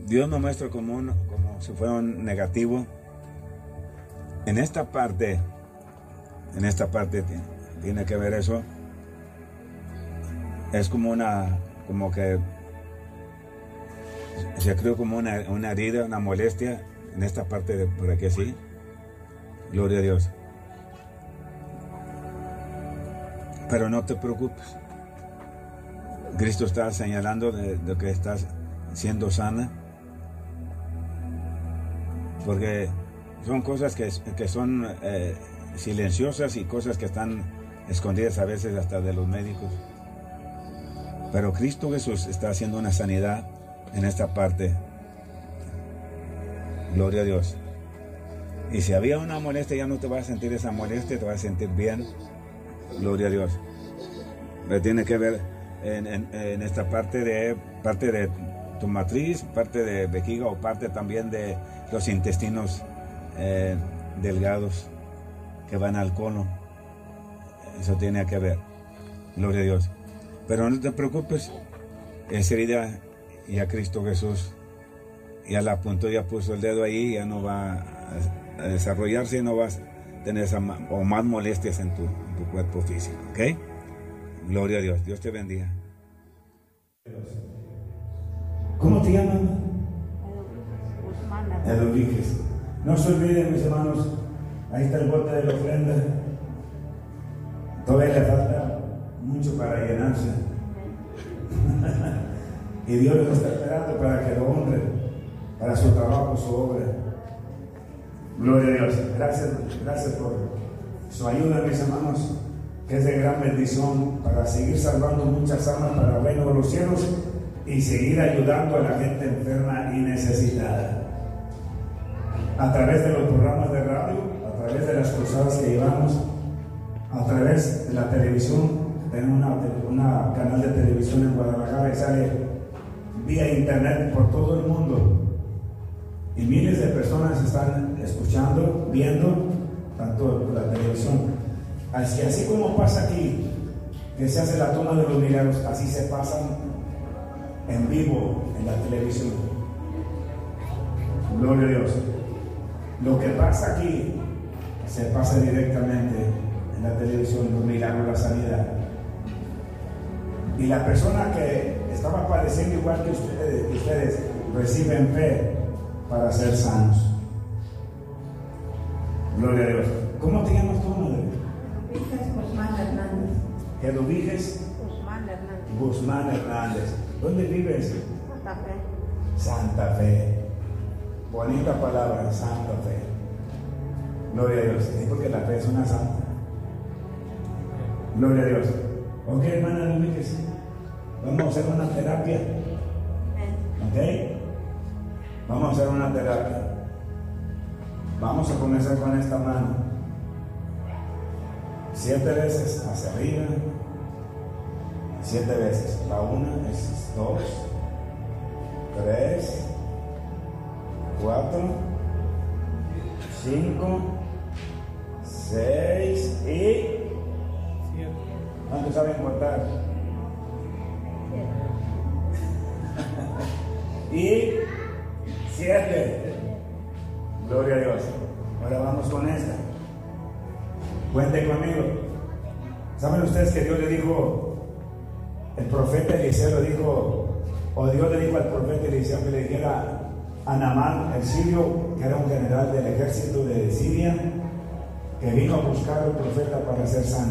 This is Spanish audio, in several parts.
Dios nos muestra como si fuera un negativo. En esta parte tiene que ver eso. Es como que se creó como una herida, una molestia en esta parte de por aquí así. Gloria a Dios. Pero no te preocupes. Cristo está señalando de que estás siendo sana. Porque son cosas que son silenciosas y cosas que están escondidas a veces hasta de los médicos. Pero Cristo Jesús está haciendo una sanidad en esta parte. Gloria a Dios. Y si había una molestia, ya no te vas a sentir esa molestia, te vas a sentir bien. Gloria a Dios. Pero tiene que ver en esta parte de tu matriz, parte de vejiga o parte también de los intestinos delgados que van al colon. Eso tiene que ver. Gloria a Dios. Pero no te preocupes. Esa herida ya Cristo Jesús ya la apuntó, ya puso el dedo ahí, ya no va a desarrollarse, no vas a tener más molestias en tu cuerpo físico. ¿Ok? Gloria a Dios. Dios te bendiga. ¿Cómo te llaman? Eduviges. No se olviden, mis hermanos, ahí está el bote de la ofrenda. Todavía le falta mucho para llenarse. Y Dios lo está esperando para que lo honre, para su trabajo, su obra. Gloria a Dios. Gracias por su ayuda, mis hermanos, que es de gran bendición para seguir salvando muchas almas para el reino de los cielos y seguir ayudando a la gente enferma y necesitada. A través de los programas de radio, a través de las cruzadas que llevamos, a través de la televisión. Tenemos una canal de televisión en Guadalajara que sale vía internet por todo el mundo. Y miles de personas están escuchando, viendo, tanto por la televisión. Así como pasa aquí, que se hace la toma de los milagros, así se pasan en vivo en la televisión. Gloria a Dios. Lo que pasa aquí se pasa directamente en la televisión, los milagros, la sanidad. Y la persona que estaba padeciendo igual que ustedes reciben fe para ser sanos. Gloria a Dios. ¿Cómo te llamas tú, madre? Guzmán Hernández. Eduviges Guzmán Hernández. Guzmán Hernández. ¿Dónde vives? Santa Fe. Santa Fe. Bonita palabra, Santa Fe. Gloria a Dios. Sí, porque la fe es una santa. Gloria a Dios. Ok, hermana Eduviges, vamos a hacer una terapia. Ok. Vamos a hacer una terapia. Vamos a comenzar con esta mano. 7 veces hacia arriba. 7 veces. La 1 es 2, 3, 4, 5, 6 y... ¿Cuántos saben contar? Y 7. Gloria a Dios. Ahora vamos con esta. Cuenten conmigo. ¿Saben ustedes que Dios le dijo, el profeta Eliseo le dijo, o Dios le dijo al profeta Eliseo que le dijera a Naamán, el sirio, que era un general del ejército de Siria, que vino a buscar al profeta para ser sano?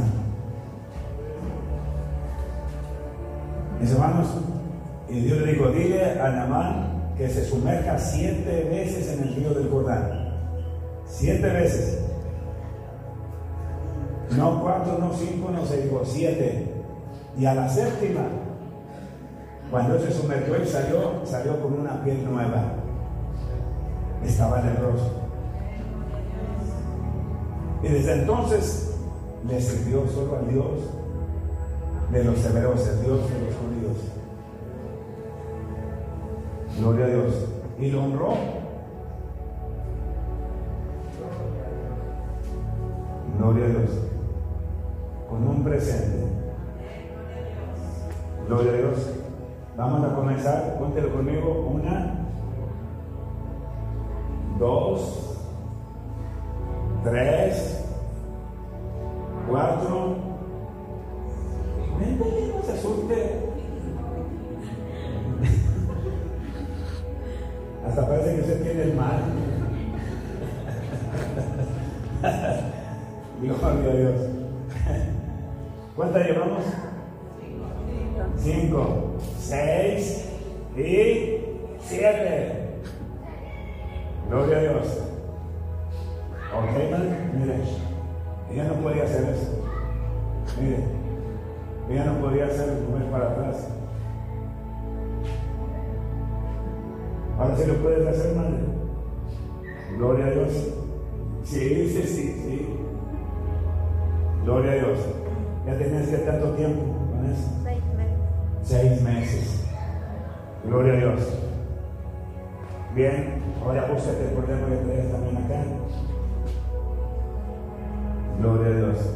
Mis hermanos, y Dios le dijo, dile a Naamán que se sumerja 7 veces en el río del Jordán. 7 veces. No 4, no 5, no 6, dijo 7. Y a la 7ª, cuando se sumergió y salió con una piel nueva. Estaba leproso. Y desde entonces le sirvió solo al Dios de los severos, el Dios de los judíos. Gloria a Dios. Y lo honró. Gloria a Dios. Con un presente. Gloria a Dios. Vamos a comenzar. Cuéntelo conmigo. 1, 2, 3, 4. Vente, no se asuste. Hasta parece que usted tiene el mal. Gloria a Dios. ¿Cuántas llevamos? 5, 6 y 7. Gloria a Dios. Ok, madre, mire, ella no podía hacer eso. Mire, ella no podía hacer comer para atrás. Ahora sí lo puedes hacer, madre. Gloria a Dios. Sí. Gloria a Dios. Ya tenías que tanto tiempo con eso. 6 meses. 6 meses. Gloria a Dios. Bien, ahora búscate el problema que traes también acá. Gloria a Dios.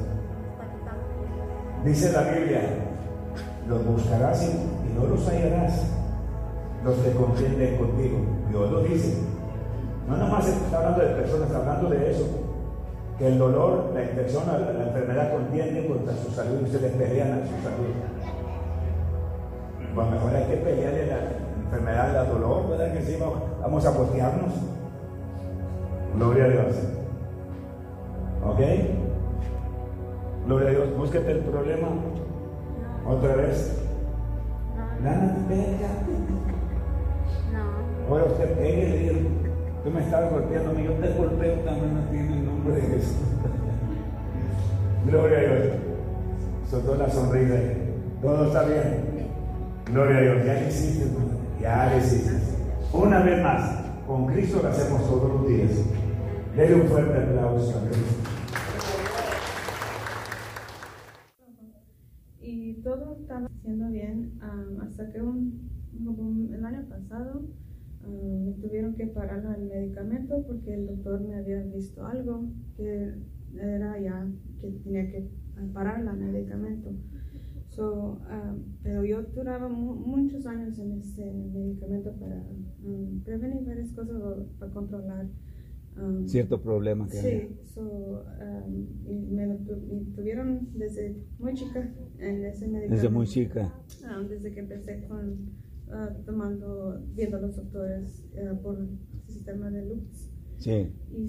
Dice la Biblia, los buscarás y no los hallarás, los que contienden contigo. Dios lo dice. No nomás está hablando de personas, está hablando de eso. Que el dolor, la infección, la enfermedad contiende contra su salud y ustedes pelean a su salud. Pues mejor hay que pelearle la enfermedad, el dolor, ¿verdad que sí? Vamos a voltearnos. Gloria a Dios. ¿Ok? Gloria a Dios. Búsquete el problema. Otra vez. Nada, pega. No. Ahora usted pegue y le diga, tú me estabas golpeando, yo te golpeo también a ti en el nombre de Jesús. Gloria a Dios. Soltó la sonrisa. Todo está bien. Gloria a Dios. Ya lo hiciste, hermano. Ya lo hiciste. Una vez más, con Cristo lo hacemos todos los días. Dele un fuerte aplauso a Cristo. Y todo estaba haciendo bien hasta que el año pasado me tuvieron que parar el medicamento porque el doctor me había visto algo que era ya que tenía que parar el medicamento. Pero yo duraba muchos años en ese medicamento para prevenir varias cosas o para controlar cierto problema que había. Sí, y me tuvieron desde muy chica en ese medicamento. Desde muy chica. Desde que empecé con viendo a los doctores por el sistema de luz. Sí. Y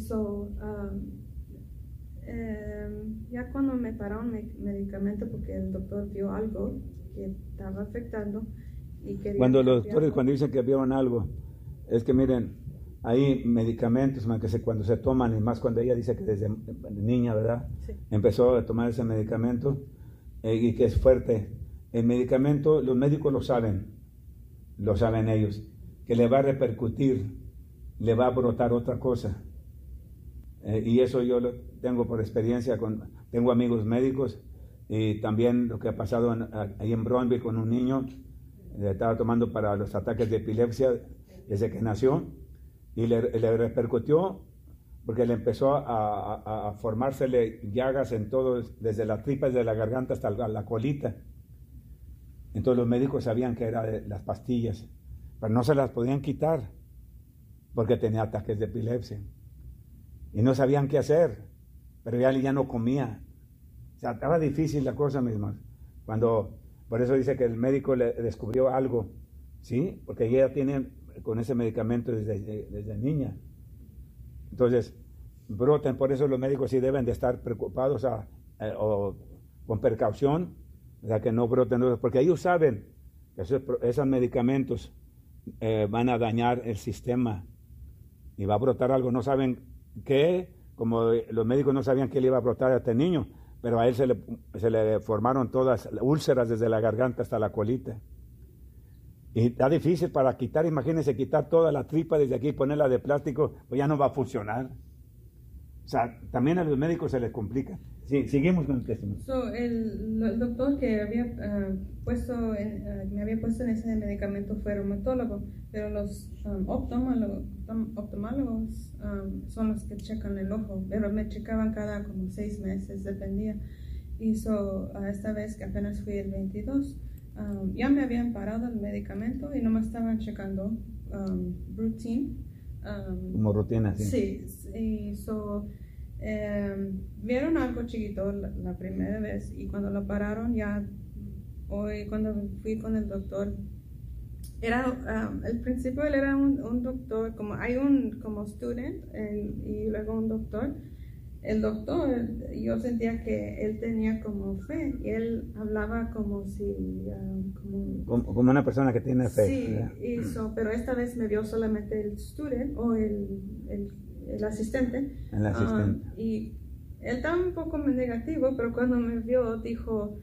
ya cuando me pararon el medicamento porque el doctor vio algo que estaba afectando y quería Cuando los cambiarlo. doctores cuando dicen que vieron algo, es que miren, hay medicamentos que cuando se toman, y más cuando ella dice que desde niña, ¿verdad? Sí. Empezó a tomar ese medicamento y que es fuerte. El medicamento, los médicos lo saben ellos, que le va a repercutir, le va a brotar otra cosa. Y eso yo lo tengo por experiencia, tengo amigos médicos y también lo que ha pasado ahí en Brownville con un niño, estaba tomando para los ataques de epilepsia desde que nació y le repercutió porque le empezó a formársele llagas en todo, desde las tripas de la garganta hasta la colita. Entonces los médicos sabían que era de las pastillas, pero no se las podían quitar porque tenía ataques de epilepsia. Y no sabían qué hacer, pero ya no comía. O sea, estaba difícil la cosa, mis hermanos. Por eso dice que el médico le descubrió algo, ¿sí? Porque ella tiene con ese medicamento desde niña. Entonces, brotan, por eso los médicos sí deben de estar preocupados o con precaución, o sea, que no broten, porque ellos saben que esos medicamentos van a dañar el sistema y va a brotar algo, no saben qué, como los médicos no sabían qué le iba a brotar a este niño, pero a él se le formaron todas úlceras desde la garganta hasta la colita. Y está difícil para quitar, imagínense quitar toda la tripa desde aquí y ponerla de plástico, pues ya no va a funcionar. O sea, también a los médicos se les complica. Sí, seguimos con el testimonio. El doctor que me había puesto en ese medicamento fue reumatólogo, pero los oftalmólogos son los que checan el ojo, pero me checaban cada como 6 meses, dependía. Y esta vez que apenas fui el 22, ya me habían parado el medicamento y nomás estaban checando routine Como rutina, sí. Sí, y vieron algo chiquito la primera vez y cuando lo pararon ya, hoy cuando fui con el doctor, al principio él era un doctor, como hay un como student y luego un doctor. El doctor, yo sentía que él tenía como fe y él hablaba como si... como una persona que tiene fe. Sí, pero esta vez me vio solamente el student o el asistente. El asistente. Y él estaba un poco negativo, pero cuando me vio dijo,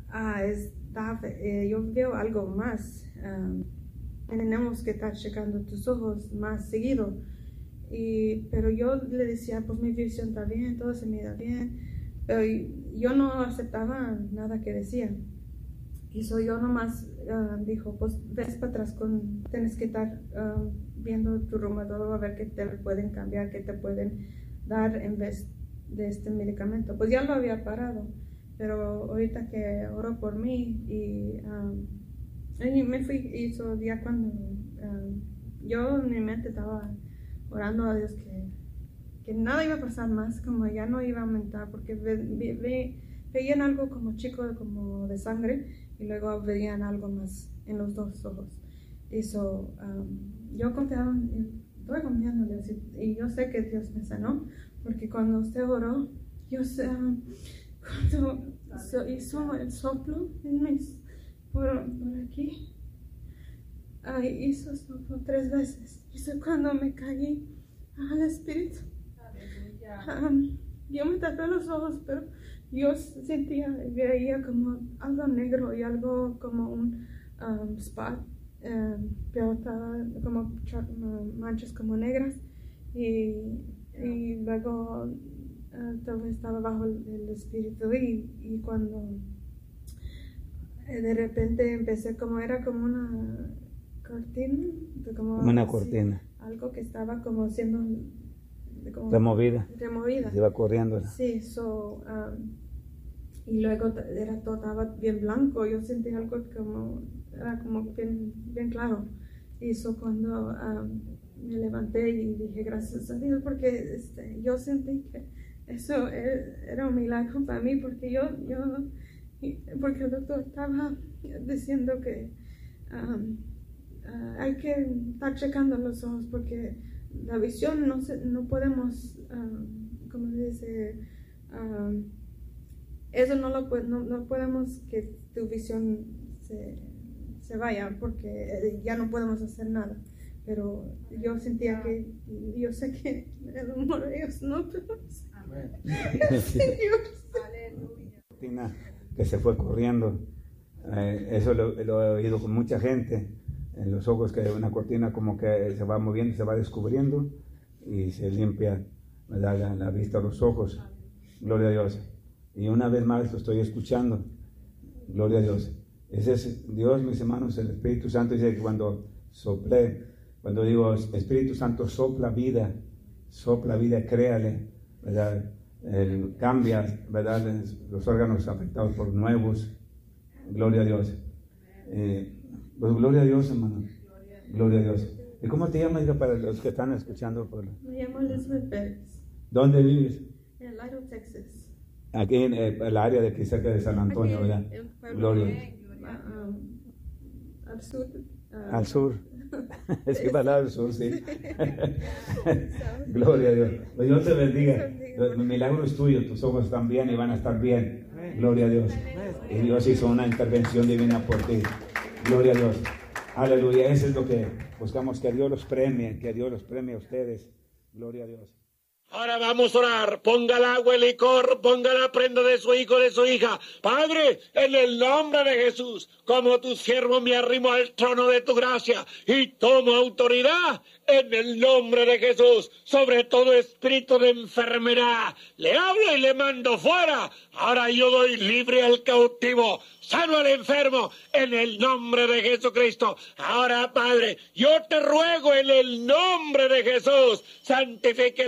yo veo algo más. Tenemos que estar checando tus ojos más seguido. Pero yo le decía, pues mi visión está bien, todo se me da bien, pero yo no aceptaba nada que decía. Y yo nomás dijo, pues ves para atrás, tienes que estar viendo tu reumatólogo a ver qué te pueden cambiar, qué te pueden dar en vez de este medicamento. Pues ya lo había parado, pero ahorita que oró por mí y me fui, ya cuando yo en mi mente estaba orando a Dios que nada iba a pasar más, como ya no iba a aumentar, porque veían algo como chico, como de sangre, y luego veían algo más en los dos ojos. Y yo confiaba, estoy confiando en Dios, y yo sé que Dios me sanó, porque cuando usted oró, yo sé, cuando hizo el soplo en por aquí, hizo soplo 3 veces. Y cuando me caí al Espíritu, yo me tapé los ojos, pero yo veía como algo negro y algo como un spot, pero estaba como manchas como negras y luego todo estaba bajo el Espíritu y cuando de repente empecé era como una cortina, como una cortina, algo que estaba como siendo removida, se iba corriendo. Sí, y luego todo estaba bien blanco, yo sentí algo era como bien claro. Y cuando me levanté y dije gracias a Dios, porque yo sentí que eso era un milagro para mí, porque porque el doctor estaba diciendo que hay que estar checando los ojos porque la visión no podemos, como se dice, eso no podemos que tu visión se vaya porque ya no podemos hacer nada. Pero yo sentía yo sé que el humor de ellos no, pero Aleluya. Que se fue corriendo, eso lo he oído con mucha gente. En los ojos, que una cortina como que se va moviendo, se va descubriendo y se limpia, ¿verdad? La vista, los ojos. Gloria a Dios. Y una vez más lo estoy escuchando. Gloria a Dios. Ese es Dios, mis hermanos, el Espíritu Santo. Dice que cuando digo Espíritu Santo, sopla vida, créale, ¿verdad? Cambia, ¿verdad? Los órganos afectados por nuevos. Gloria a Dios. Pues gloria a Dios, hermano. Gloria a Dios. ¿Y cómo te llamas, para los que están escuchando? Me llamo Elizabeth Pérez. ¿Dónde vives? En Laredo, Texas. Aquí en el área de aquí cerca de San Antonio, ¿verdad? Gloria. Al sur. Al sur. Es que para al sur, sí. Gloria a Dios. Pues Dios te bendiga. El milagro es tuyo. Tus ojos están bien y van a estar bien. Gloria a Dios. Y Dios hizo una intervención divina por ti. Gloria a Dios. Aleluya. Eso es lo que buscamos, que Dios los premie, a ustedes. Gloria a Dios. Ahora vamos a orar. Ponga el agua, el licor, ponga la prenda de su hijo, de su hija. Padre, en el nombre de Jesús, como tu siervo me arrimo al trono de tu gracia y tomo autoridad en el nombre de Jesús sobre todo espíritu de enfermedad. Le hablo y le mando fuera. Ahora yo doy libre al cautivo, sano al enfermo, en el nombre de Jesucristo. Ahora, Padre, yo te ruego en el nombre de Jesús, santifique el aceite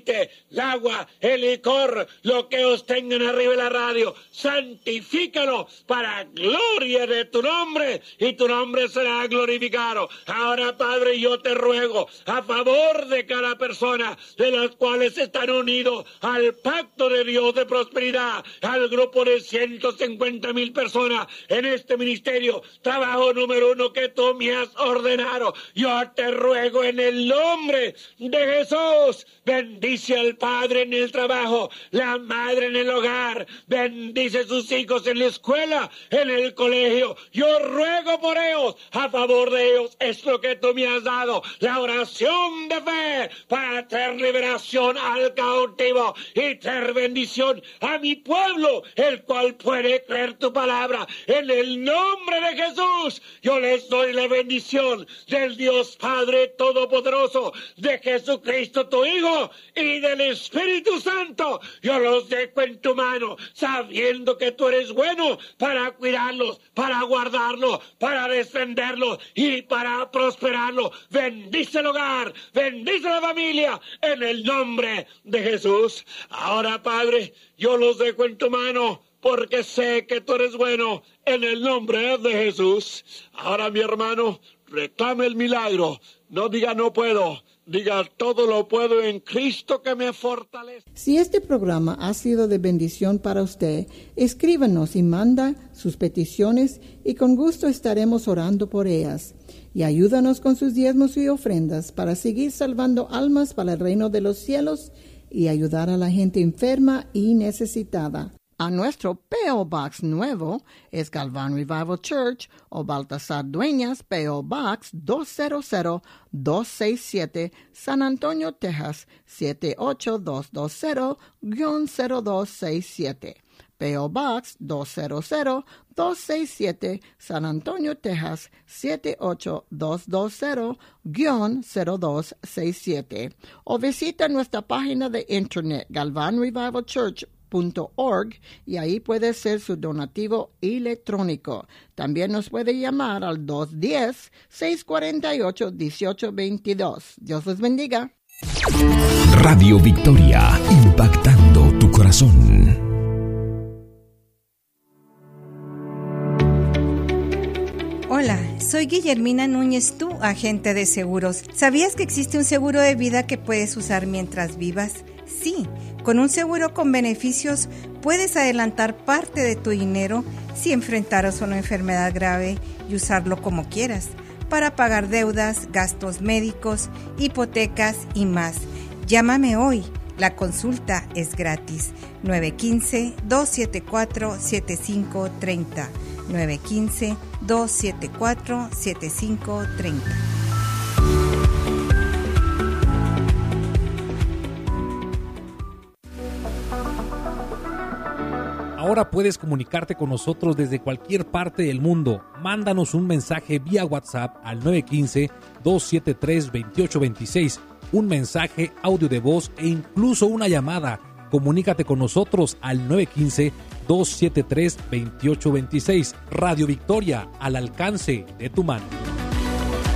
aceite, el agua, el licor, lo que os tengan arriba de la radio, santifícalo para gloria de tu nombre, y tu nombre será glorificado. Ahora, Padre, yo te ruego a favor de cada persona de las cuales están unidos al pacto de Dios de prosperidad, al grupo de 150,000 personas en este ministerio, trabajo número 1 que tú me has ordenado. Yo te ruego en el nombre de Jesús, bendice al padre en el trabajo, la madre en el hogar, bendice sus hijos en la escuela, en el colegio. Yo ruego por ellos, a favor de ellos, es lo que tú me has dado, la oración de fe para traer liberación al cautivo y traer bendición a mi pueblo, el cual puede creer tu palabra. En el nombre de Jesús, yo les doy la bendición del Dios Padre Todopoderoso, de Jesucristo tu Hijo y del Espíritu Santo. Yo los dejo en tu mano, sabiendo que tú eres bueno para cuidarlos, para guardarlos, para defenderlos y para prosperarlos. Bendice el hogar, bendice la familia, en el nombre de Jesús. Ahora, Padre, yo los dejo en tu mano, porque sé que tú eres bueno, en el nombre de Jesús. Ahora, mi hermano, reclame el milagro. No diga no puedo, diga todo lo puedo en Cristo que me fortalece. Si este programa ha sido de bendición para usted, escríbanos y manda sus peticiones y con gusto estaremos orando por ellas. Y ayúdanos con sus diezmos y ofrendas para seguir salvando almas para el reino de los cielos y ayudar a la gente enferma y necesitada. A nuestro P.O. Box nuevo es Galván Revival Church o Baltasar Dueñas, P.O. Box 200-267, San Antonio, Texas 78220-0267. P.O. Box 200-267, San Antonio, Texas 78220-0267. O visita nuestra página de internet galvanrevivalchurch.org y ahí puede hacer su donativo electrónico. También nos puede llamar al 210-648-1822. Dios les bendiga. Radio Victoria, impactando tu corazón. Hola, soy Guillermina Núñez, tu agente de seguros. ¿Sabías que existe un seguro de vida que puedes usar mientras vivas? Sí, con un seguro con beneficios puedes adelantar parte de tu dinero si enfrentaras una enfermedad grave y usarlo como quieras, para pagar deudas, gastos médicos, hipotecas y más. Llámame hoy. La consulta es gratis. 915-274-7530. 915-274-7530. Ahora puedes comunicarte con nosotros desde cualquier parte del mundo. Mándanos un mensaje vía WhatsApp al 915-273-2826, un mensaje, audio de voz e incluso una llamada. Comunícate con nosotros al 915-273-2826. Radio Victoria, al alcance de tu mano.